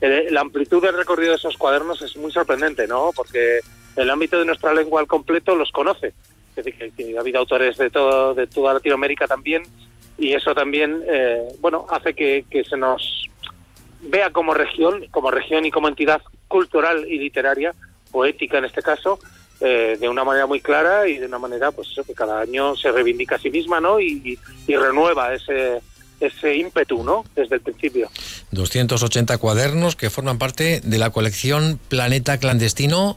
la amplitud del recorrido de esos cuadernos es muy sorprendente, ¿no? Porque el ámbito de nuestra lengua al completo los conoce. Es decir, que ha habido autores de toda Latinoamérica también, y eso también, hace que se nos vea como región y como entidad cultural y literaria, poética en este caso, de una manera muy clara y de una manera, pues eso, que cada año se reivindica a sí misma, ¿no? Y renueva ese ímpetu, ¿no? Desde el principio. 280 cuadernos que forman parte de la colección Planeta Clandestino,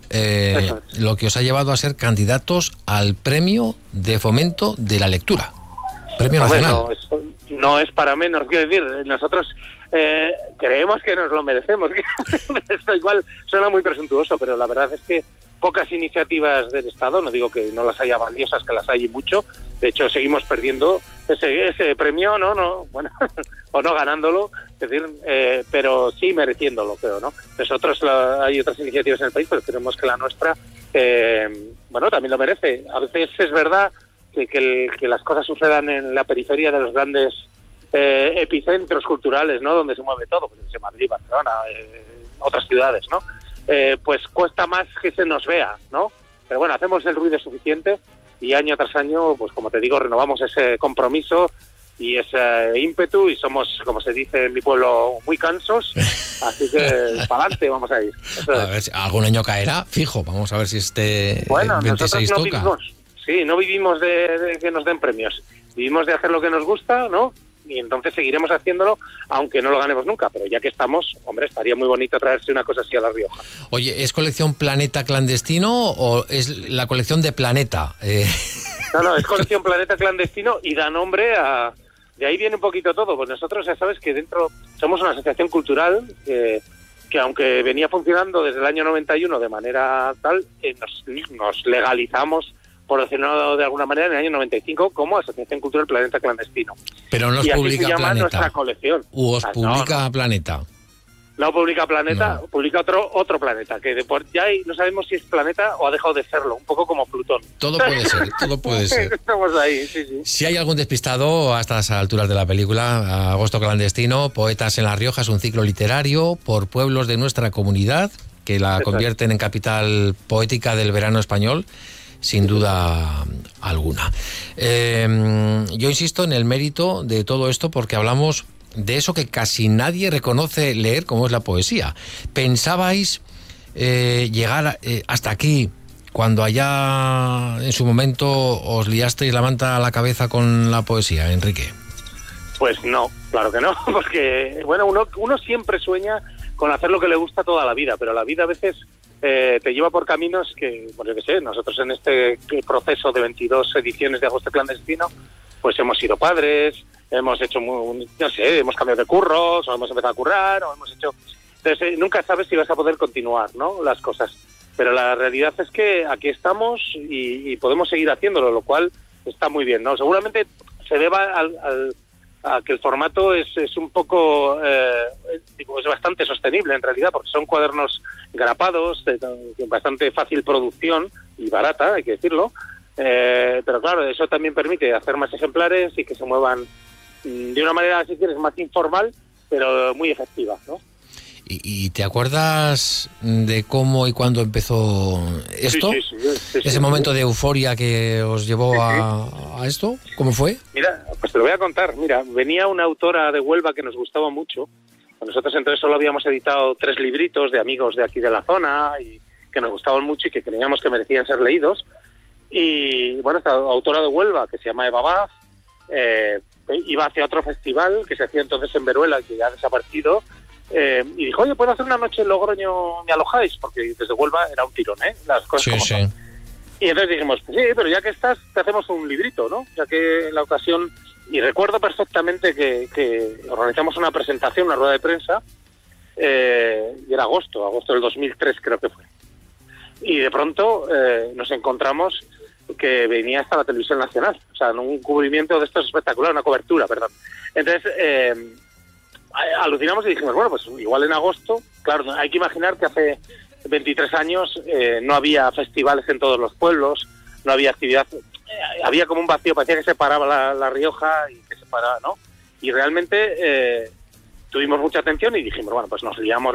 lo que os ha llevado a ser candidatos al Premio de Fomento de la Lectura. Premio Nacional. No es para menos, quiero decir, nosotros creemos que nos lo merecemos. Esto igual suena muy presuntuoso, pero la verdad es que pocas iniciativas del Estado, no digo que no las haya valiosas, que las hay mucho, de hecho seguimos perdiendo ese premio, no, bueno, o no ganándolo, es decir, pero sí mereciéndolo, creo, ¿no? Nosotros hay otras iniciativas en el país, pero creemos que la nuestra, también lo merece. A veces es verdad que las cosas sucedan en la periferia de los grandes epicentros culturales, ¿no? Donde se mueve todo, pues en Madrid, Barcelona, otras ciudades, ¿no? Pues cuesta más que se nos vea, ¿no? Pero bueno, hacemos el ruido suficiente y año tras año, pues como te digo, renovamos ese compromiso y ese ímpetu, y somos, como se dice en mi pueblo, muy cansos, así que para adelante vamos a ir. A ver, algún año caerá, fijo, vamos a ver si 26 toca. No vivimos de que nos den premios, vivimos de hacer lo que nos gusta, ¿no? Y entonces seguiremos haciéndolo, aunque no lo ganemos nunca, pero ya que estamos, hombre, estaría muy bonito traerse una cosa así a La Rioja. Oye, ¿es colección Planeta Clandestino o es la colección de Planeta? No, es colección Planeta Clandestino y da nombre a... De ahí viene un poquito todo, pues nosotros ya sabes que dentro somos una asociación cultural que aunque venía funcionando desde el año 91 de manera tal, nos legalizamos, por decirlo de alguna manera, en el año 95 como Asociación Cultural Planeta Clandestino. Pero no os publica se llama Planeta. Nuestra colección. ¿O os publica Planeta? No publica Planeta, publica otro planeta, que ya no sabemos si es planeta o ha dejado de serlo, un poco como Plutón. Todo puede ser. Estamos ahí, sí. Si hay algún despistado a estas alturas de la película, Agosto Clandestino, Poetas en La Rioja, es un ciclo literario por pueblos de nuestra comunidad que la convierten en capital poética del verano español, sin duda alguna. Yo insisto en el mérito de todo esto porque hablamos de eso que casi nadie reconoce leer, como es la poesía. ¿Pensabais llegar hasta aquí cuando allá en su momento os liasteis la manta a la cabeza con la poesía, Enrique? Pues no, claro que no, porque bueno, uno siempre sueña con hacer lo que le gusta toda la vida, pero la vida a veces te lleva por caminos que, pues yo qué sé, nosotros en este proceso de 22 ediciones de Agosto Clandestino, pues hemos sido padres, hemos hecho, hemos cambiado de curros, o hemos empezado a currar, o hemos hecho... Entonces, nunca sabes si vas a poder continuar, ¿no?, las cosas. Pero la realidad es que aquí estamos y podemos seguir haciéndolo, lo cual está muy bien, ¿no? Seguramente se deba a que el formato es un poco... es bastante sostenible, en realidad, porque son cuadernos grapados, de bastante fácil producción y barata, hay que decirlo. Pero claro, eso también permite hacer más ejemplares y que se muevan de una manera, si quieres, más informal, pero muy efectiva, ¿no? ¿Y te acuerdas de cómo y cuándo empezó esto? Sí, ese momento de euforia que os llevó a esto, ¿cómo fue? Mira, pues te lo voy a contar. Mira, venía una autora de Huelva que nos gustaba mucho. Nosotros entonces solo habíamos editado 3 libritos de amigos de aquí de la zona y que nos gustaban mucho y que creíamos que merecían ser leídos. Y bueno, esta autora de Huelva, que se llama Eva Baz, iba hacia otro festival que se hacía entonces en Veruela, que ya ha desaparecido, y dijo, oye, ¿puedo hacer una noche en Logroño? ¿Me alojáis? Porque desde Huelva era un tirón, las cosas como son. Y entonces dijimos, pues sí, pero ya que estás, te hacemos un librito, ¿no? Ya que en la ocasión... Y recuerdo perfectamente que organizamos una presentación, una rueda de prensa, y era agosto del 2003 creo que fue. Y de pronto nos encontramos que venía hasta la Televisión Nacional, o sea, un cubrimiento de esto es espectacular, una cobertura, perdón. Entonces, alucinamos y dijimos, bueno, pues igual en agosto, claro, hay que imaginar que hace 23 años no había festivales en todos los pueblos, no había actividad, había como un vacío, parecía que se paraba la Rioja y que se paraba, ¿no? Y realmente tuvimos mucha atención y dijimos, bueno, pues nos liamos